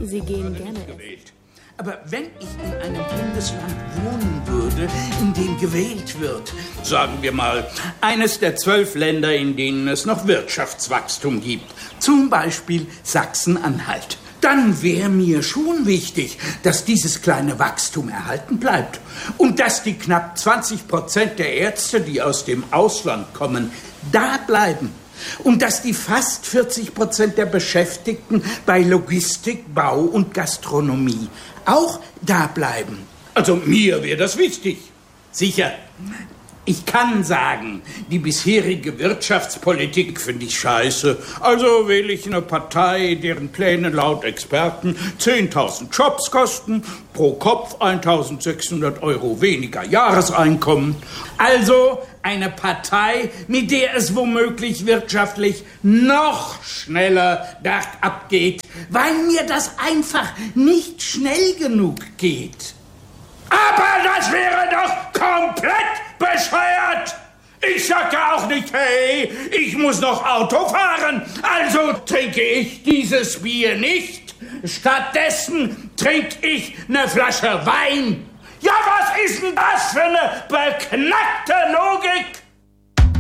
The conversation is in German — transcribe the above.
Sie gehen gerne gewählt. Aber wenn ich in einem Bundesland wohnen würde, in dem gewählt wird, sagen wir mal, eines der 12 Länder, in denen es noch Wirtschaftswachstum gibt, zum Beispiel Sachsen-Anhalt, dann wäre mir schon wichtig, dass dieses kleine Wachstum erhalten bleibt und dass die knapp 20% der Ärzte, die aus dem Ausland kommen, da bleiben. Und dass die fast 40% der Beschäftigten bei Logistik, Bau und Gastronomie auch da bleiben. Also mir wäre das wichtig. Sicher. Ich kann sagen, die bisherige Wirtschaftspolitik finde ich scheiße. Also wähle ich eine Partei, deren Pläne laut Experten 10.000 Jobs kosten, pro Kopf 1.600 € weniger Jahreseinkommen. Also eine Partei, mit der es womöglich wirtschaftlich noch schneller bergab geht, weil mir das einfach nicht schnell genug geht. Aber das wäre doch komplett bescheuert! Ich sag ja auch nicht, hey, ich muss noch Auto fahren, also trinke ich dieses Bier nicht. Stattdessen trinke ich eine Flasche Wein. Ja, was ist denn das für eine beknackte Logik?